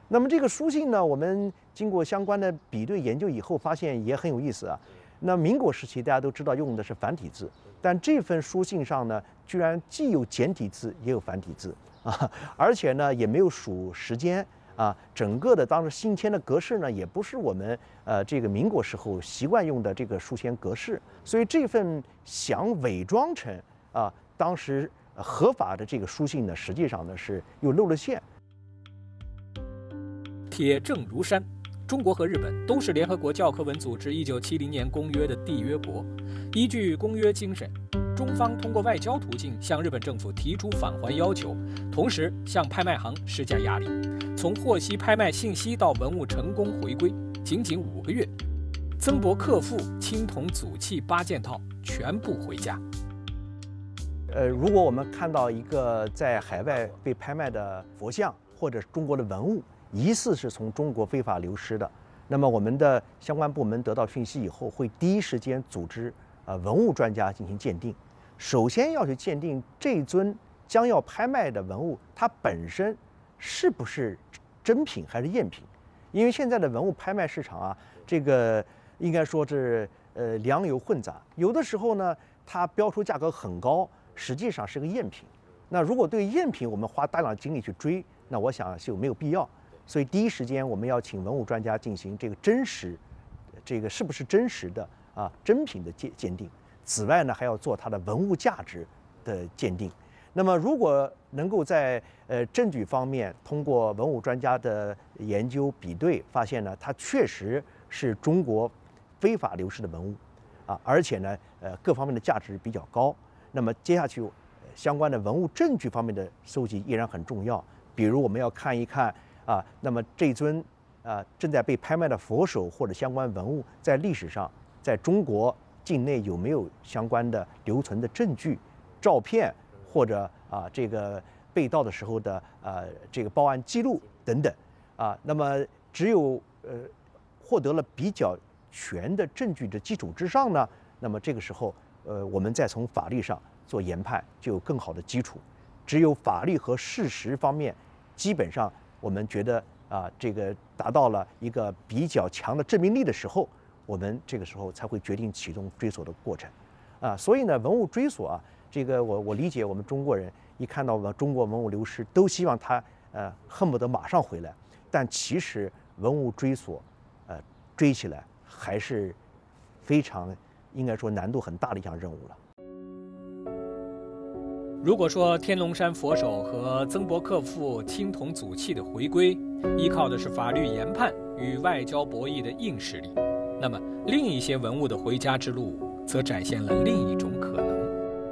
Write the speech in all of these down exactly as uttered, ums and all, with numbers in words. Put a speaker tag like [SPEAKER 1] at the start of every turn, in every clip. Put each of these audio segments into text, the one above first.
[SPEAKER 1] 那么这个书信呢，我们经过相关的比对研究以后，发现也很有意思啊。那民国时期大家都知道用的是繁体字，但这份书信上呢，居然既有简体字也有繁体字啊，而且呢也没有数时间啊，整个的当时信签的格式呢，也不是我们呃这个民国时候习惯用的这个书签格式，所以这份想伪装成啊当时合法的这个书信呢，实际上呢是又露了馅。
[SPEAKER 2] 铁证如山，中国和日本都是联合国教科文组织一九七零年公约的缔约国。依据公约精神，中方通过外交途径向日本政府提出返还要求，同时向拍卖行施加压力。从获悉拍卖信息到文物成功回归，仅仅五个月，曾伯克父青铜组器八件套全部回家。
[SPEAKER 1] 呃，如果我们看到一个在海外被拍卖的佛像或者中国的文物，疑似是从中国非法流失的，那么我们的相关部门得到讯息以后，会第一时间组织呃文物专家进行鉴定。首先要去鉴定这尊将要拍卖的文物，它本身是不是真品还是赝品？因为现在的文物拍卖市场啊，这个应该说是呃良莠混杂，有的时候呢，它标出价格很高，实际上是个赝品。那如果对赝品我们花大量精力去追，那我想就没有必要。所以第一时间我们要请文物专家进行这个真实，这个是不是真实的啊真品的鉴鉴定。此外呢，还要做它的文物价值的鉴定。那么如果能够在呃证据方面通过文物专家的研究比对，发现呢它确实是中国非法流失的文物啊，而且呢呃各方面的价值比较高。那么接下去相关的文物证据方面的收集依然很重要，比如我们要看一看。啊，那么这尊啊正在被拍卖的佛手或者相关文物，在历史上在中国境内有没有相关的留存的证据、照片，或者啊这个被盗的时候的呃这个报案记录等等啊？那么只有呃获得了比较全的证据的基础之上呢，那么这个时候呃我们再从法律上做研判，就有更好的基础。只有法律和事实方面基本上。我们觉得啊，这个达到了一个比较强的证明力的时候，我们这个时候才会决定启动追索的过程，啊，所以呢，文物追索啊，这个我我理解，我们中国人一看到中国文物流失，都希望它呃恨不得马上回来，但其实文物追索，呃，追起来还是非常应该说难度很大的一项任务了。
[SPEAKER 2] 如果说天龙山佛手和曾伯克父青铜组器的回归依靠的是法律研判与外交博弈的硬实力，那么另一些文物的回家之路则展现了另一种可能。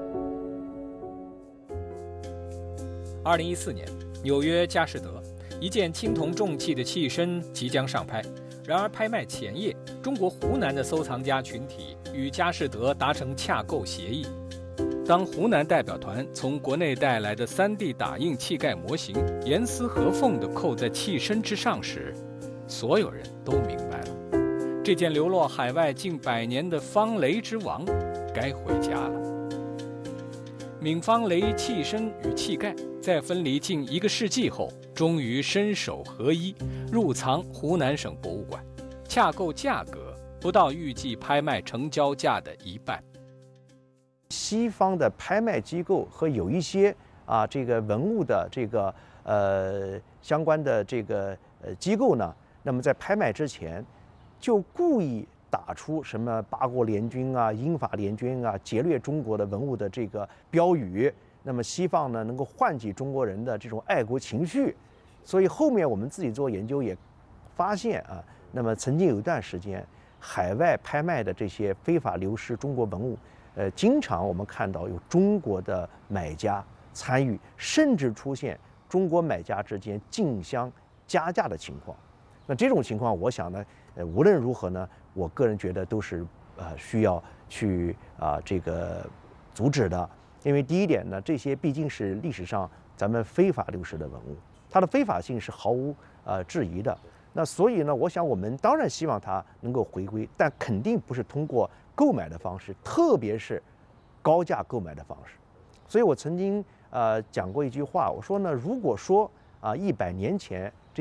[SPEAKER 2] 二零一四年，纽约佳士得一件青铜重器的器身即将上拍，然而拍卖前夜，中国湖南的收藏家群体与佳士得达成洽购协议。当湖南代表团从国内带来的 三 D 打印器盖模型严丝合缝地扣在器身之上时，所有人都明白了，这件流落海外近百年的方雷之王该回家了。闵方雷器身与器盖在分离近一个世纪后，终于身手合一，入藏湖南省博物馆。洽购价格不到预计拍卖成交价的一半。
[SPEAKER 1] 西方的拍卖机构和有一些啊这个文物的这个呃相关的这个呃机构呢，那么在拍卖之前就故意打出什么八国联军啊、英法联军啊、劫掠中国的文物的这个标语，那么希望呢能够唤起中国人的这种爱国情绪。所以后面我们自己做研究也发现啊，那么曾经有一段时间，海外拍卖的这些非法流失中国文物。呃，经常我们看到有中国的买家参与，甚至出现中国买家之间竞相加价的情况。那这种情况，我想呢，呃，无论如何呢，我个人觉得都是呃需要去啊、呃、这个阻止的。因为第一点呢，这些毕竟是历史上咱们非法流失的文物，它的非法性是毫无呃质疑的。那所以呢，我想我们当然希望它能够回归，但肯定不是通过购买的方式，特别是高价购买的方式。所以我曾经呃讲过一句话，我说呢，如果说啊一百年前